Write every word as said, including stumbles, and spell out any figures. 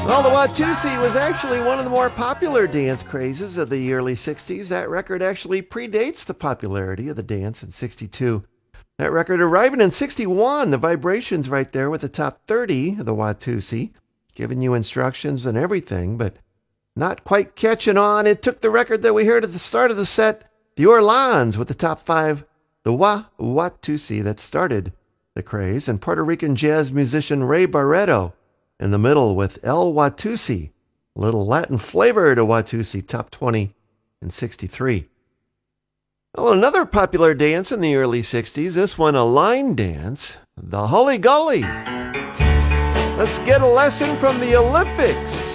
Well, the Watusi was actually one of the more popular dance crazes of the early sixties. That record actually predates the popularity of the dance in sixty-two. That record arriving in sixty-one, the vibrations right there with the top thirty of the Watusi, giving you instructions and everything, but not quite catching on. It took the record that we heard at the start of the set, the Orleans, with the top five, the Wah Watusi, that started the craze, and Puerto Rican jazz musician Ray Barretto in the middle with El Watusi, a little Latin flavor to Watusi, top twenty in sixty-three. Well, another popular dance in the early sixties, this one a line dance, the Hully Gully. Let's get a lesson from the Olympics.